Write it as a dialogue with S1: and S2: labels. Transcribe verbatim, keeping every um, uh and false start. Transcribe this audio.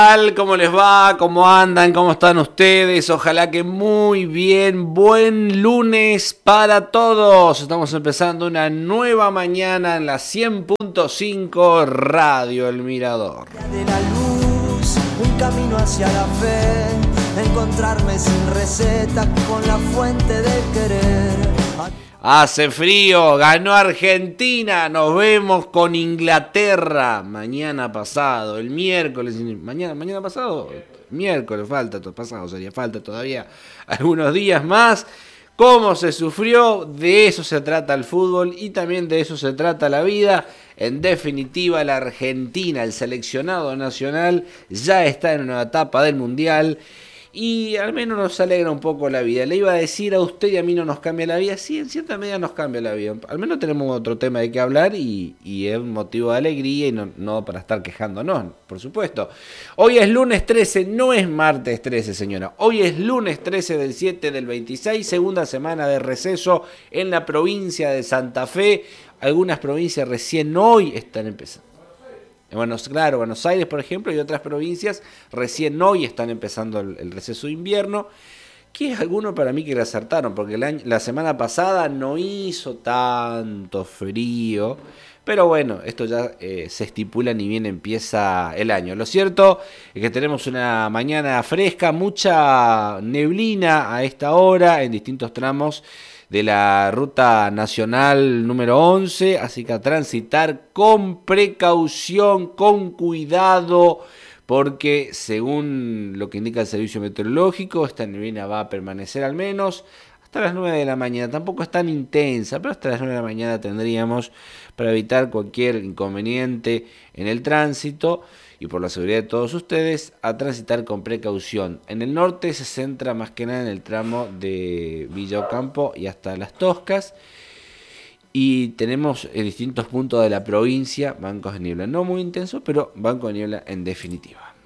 S1: tal? ¿Cómo les va? ¿Cómo andan? ¿Cómo están ustedes? Ojalá que muy bien. Buen lunes para todos. Estamos empezando una nueva mañana en la cien punto cinco Radio El Mirador.
S2: De la luz, un camino hacia la fe, encontrarme sin receta con la fuente del querer.
S1: Hace frío, ganó Argentina, nos vemos con Inglaterra mañana pasado, el miércoles, mañana, mañana pasado, miércoles, falta, pasado sería, falta todavía algunos días más. Cómo se sufrió, de eso se trata el fútbol y también de eso se trata la vida. En definitiva, la Argentina, el seleccionado nacional, ya está en una etapa del Mundial. Y al menos nos alegra un poco la vida. Le iba a decir a usted y a mí no nos cambia la vida. Sí, en cierta medida nos cambia la vida. Al menos tenemos otro tema de que hablar y, y es un motivo de alegría y no, no para estar quejándonos, por supuesto. Hoy es lunes trece, no es martes trece, señora. Hoy es lunes trece del siete del veintiséis, segunda semana de receso en la provincia de Santa Fe. Algunas provincias recién hoy están empezando. Bueno, claro, Buenos Aires, por ejemplo, y otras provincias recién hoy están empezando el, el receso de invierno, que es alguno para mí que le acertaron, porque el año, la semana pasada no hizo tanto frío, pero bueno, esto ya eh, se estipula ni bien empieza el año. Lo cierto es que tenemos una mañana fresca, mucha neblina a esta hora en distintos tramos de la ruta nacional número once, así que a transitar con precaución, con cuidado, porque según lo que indica el servicio meteorológico, esta neblina va a permanecer al menos hasta las nueve de la mañana. Tampoco es tan intensa, pero hasta las nueve de la mañana tendríamos para evitar cualquier inconveniente en el tránsito. Y por la seguridad de todos ustedes, a transitar con precaución. En el norte se centra más que nada en el tramo de Villa Ocampo y hasta Las Toscas. Y tenemos en distintos puntos de la provincia bancos de niebla. No muy intensos, pero bancos de niebla en definitiva.